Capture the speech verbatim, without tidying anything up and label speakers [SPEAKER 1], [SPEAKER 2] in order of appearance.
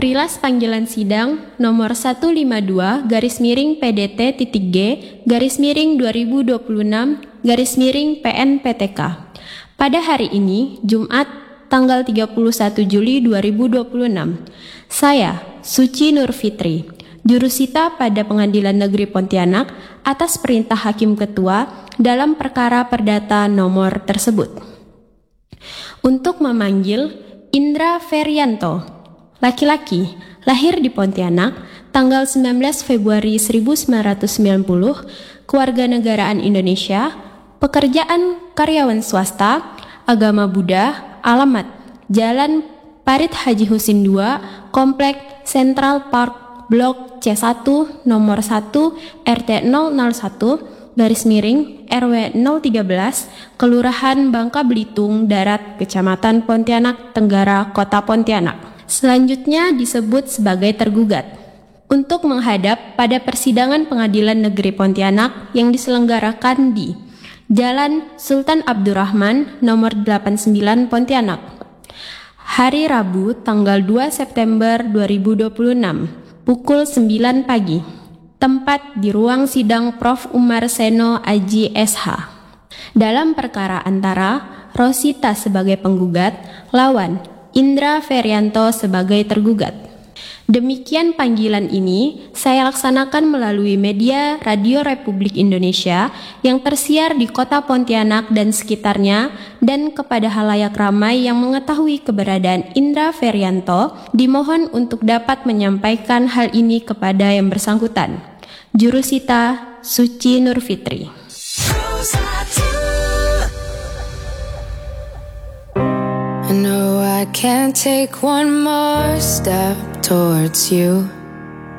[SPEAKER 1] Prilas panggilan sidang nomor seratus lima puluh dua garis miring P D T titik G garis miring dua ribu dua puluh enam garis miring P N P T K. Pada hari ini, Jumat, tanggal tiga puluh satu Juli dua ribu dua puluh enam, saya, Suci Nur Fitri, jurusita pada Pengadilan Negeri Pontianak atas perintah Hakim Ketua dalam perkara perdata nomor tersebut. Untuk memanggil Indra Ferianto, laki-laki, lahir di Pontianak, tanggal sembilan belas Februari seribu sembilan ratus sembilan puluh, kewarganegaraan Indonesia, pekerjaan karyawan swasta, agama Buddha, alamat Jalan Parit Haji Husin dua, Komplek Central Park, Blok C satu, nomor satu, R T nol nol satu, garis miring, R W nol satu tiga, Kelurahan Bangka Belitung Darat, Kecamatan Pontianak Tenggara, Kota Pontianak. Selanjutnya disebut sebagai tergugat. Untuk menghadap pada persidangan Pengadilan Negeri Pontianak yang diselenggarakan di Jalan Sultan Abdurrahman, nomor delapan puluh sembilan, Pontianak. Hari Rabu, tanggal dua September dua ribu dua puluh enam, pukul sembilan pagi. Tempat di ruang sidang Prof Umar Seno Aji S H. Dalam perkara antara Rosita sebagai penggugat, lawan Indra Ferianto sebagai tergugat. Demikian panggilan ini saya laksanakan melalui media Radio Republik Indonesia yang tersiar di Kota Pontianak dan sekitarnya, dan kepada halayak ramai yang mengetahui keberadaan Indra Ferianto dimohon untuk dapat menyampaikan hal ini kepada yang bersangkutan. Jurusita Suci Nur Fitri.
[SPEAKER 2] I know I can't take one more step towards you.